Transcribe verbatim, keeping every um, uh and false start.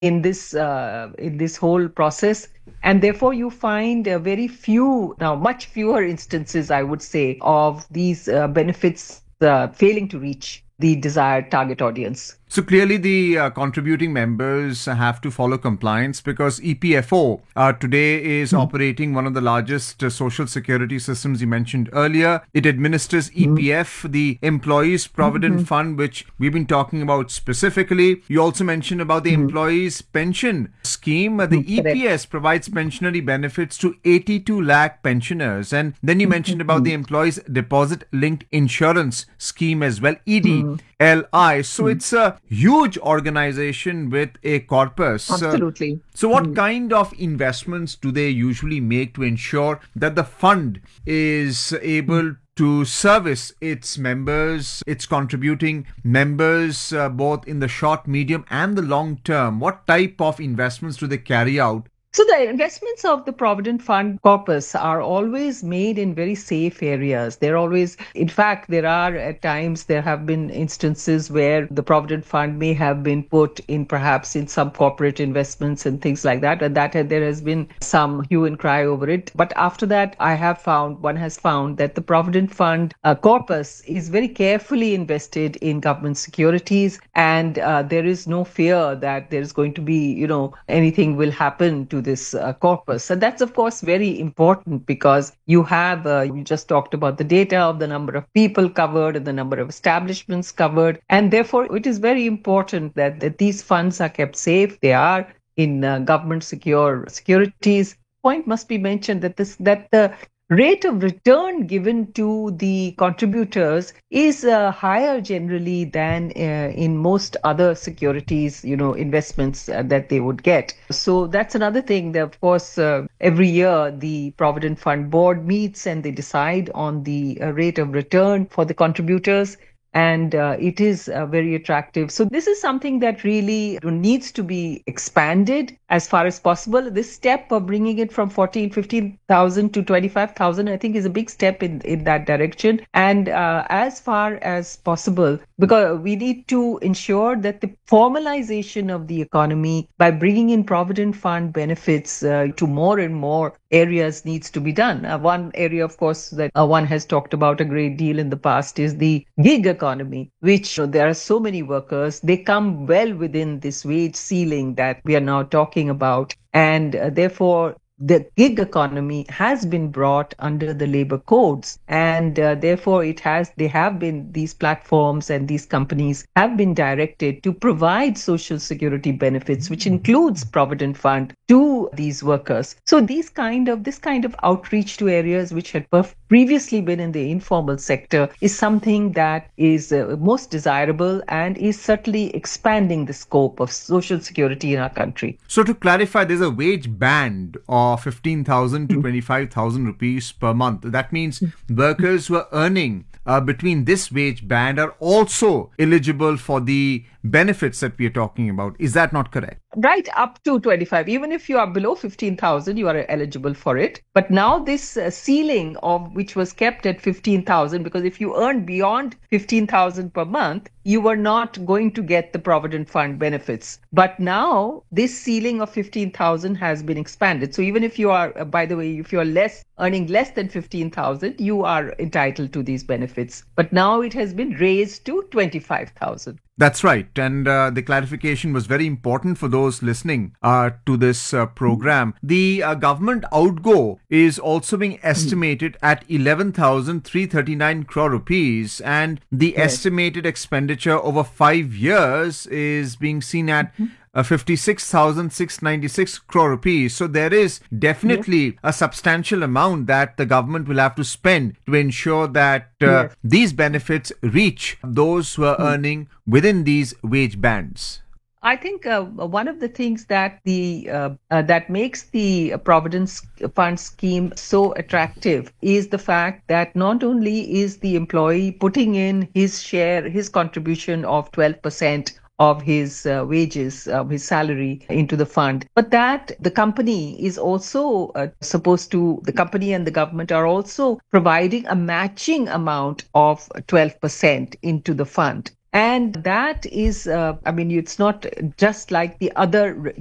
in this uh, in this whole process. And therefore, you find uh, very few, now much fewer instances, I would say, of these uh, benefits uh, failing to reach the desired target audience. So clearly, the uh, contributing members have to follow compliance because E P F O uh, today is Mm. operating one of the largest uh, social security systems you mentioned earlier. It administers E P F, the Employees Provident Mhm. Fund, which we've been talking about specifically. You also mentioned about the Mm. Employees Pension Scheme. Uh, The Mm. Correct. E P S provides pensionary benefits to eighty-two lakh pensioners. And then you mentioned about the Mhm. Employees Deposit Linked Insurance Scheme as well, E D Mm. L I. So Mm. it's a huge organization with a corpus. Uh, Absolutely. so, what Mm. kind of investments do they usually make to ensure that the fund is able to service its members, its contributing members, uh, both in the short, medium, and the long term? What type of investments do they carry out? So the investments of the Provident Fund corpus are always made in very safe areas. They're always, in fact, there are at times there have been instances where the Provident Fund may have been put in perhaps in some corporate investments and things like that, and that there has been some hue and cry over it. But after that, I have found one has found that the Provident Fund uh, corpus is very carefully invested in government securities, and uh, there is no fear that there's going to be, you know, anything will happen to this uh, corpus. And that's, of course, very important because you have, uh, you just talked about the data of the number of people covered and the number of establishments covered. And therefore, it is very important that, that these funds are kept safe. They are in uh, government secure securities. Point must be mentioned that this that the rate of return given to the contributors is uh, higher generally than uh, in most other securities, you know, investments uh, that they would get. So that's another thing that, of course, uh, every year the Provident Fund Board meets and they decide on the uh, rate of return for the contributors. And uh, it is uh, very attractive. So this is something that really needs to be expanded as far as possible. This step of bringing it from fourteen, fifteen thousand to twenty-five thousand, I think is a big step in, in that direction. And uh, as far as possible, because we need to ensure that the formalization of the economy by bringing in Provident Fund benefits uh, to more and more areas needs to be done. Uh, one area, of course, that uh, one has talked about a great deal in the past is the gig economy, which you know, there are so many workers. They come well within this wage ceiling that we are now talking about. And uh, therefore, the gig economy has been brought under the labor codes, and uh, therefore it has they have been these platforms and these companies have been directed to provide social security benefits, which includes Provident Fund, to these workers. So these kind of this kind of outreach to areas which had perf- previously been in the informal sector is something that is uh, most desirable and is certainly expanding the scope of social security in our country. So to clarify, there's a wage band of fifteen thousand to twenty-five thousand rupees per month. That means workers who are earning uh, between this wage band are also eligible for the benefits that we are talking about. Is that not correct? Right, up to twenty-five. Even if you are below fifteen thousand, you are eligible for it. But now this uh, ceiling of which was kept at fifteen thousand, because if you earn beyond fifteen thousand per month, you were not going to get the Provident Fund benefits. But now this ceiling of fifteen thousand has been expanded. So even if you are, uh, by the way, if you are less earning less than fifteen thousand, you are entitled to these benefits. But now it has been raised to twenty-five thousand. That's right. And uh, the clarification was very important for those listening uh, to this uh, program. The uh, government outgo is also being estimated at eleven thousand three hundred thirty-nine crore rupees. And the Yes. estimated expenditure over five years is being seen at uh, fifty-six thousand six hundred ninety-six crore rupees. So there is definitely a substantial amount that the government will have to spend to ensure that uh, Yes. these benefits reach those who are earning within these wage bands. I think uh, one of the things that the uh, uh, that makes the Providence Fund scheme so attractive is the fact that not only is the employee putting in his share, his contribution of twelve percent of his uh, wages, uh, his salary into the fund, but that the company is also uh, supposed to, the company and the government are also providing a matching amount of twelve percent into the fund. And that is, uh, I mean, it's not just like the other